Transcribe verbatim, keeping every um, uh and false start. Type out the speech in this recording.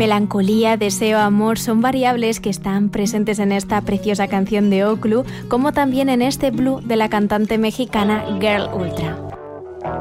Melancolía, deseo, amor son variables que están presentes en esta preciosa canción de Oclu, como también en este Blue de la cantante mexicana Girl Ultra.